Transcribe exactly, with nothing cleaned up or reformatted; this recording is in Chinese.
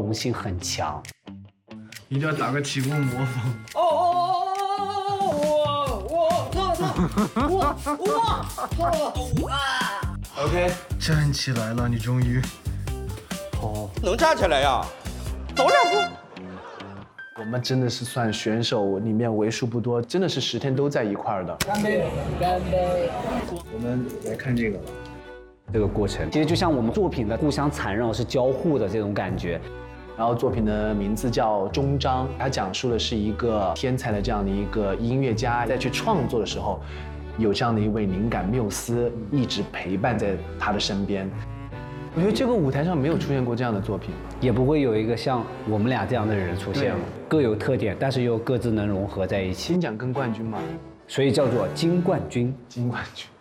容性很强。 一定要打个起锅模仿。 哦哦哦哦哦！我我我我我我啊 OK， 站起来了，你终于。 哦，能站起来呀？走两步。 我们真的是算选手里面为数不多，真的是十天都在一块儿的。 干杯！干杯！ 我们来看这个吧。 这个过程其实就像我们作品的互相缠绕，是交互的这种感觉。 然后作品的名字叫《终章》，它讲述的是一个天才的这样的一个音乐家，在去创作的时候，有这样的一位灵感缪斯一直陪伴在他的身边。我觉得这个舞台上没有出现过这样的作品， 也不会有一个像我们俩这样的人出现了，各有特点，但是又各自能融合在一起。 金奖跟冠军嘛， 所以叫做金冠军。 金冠军。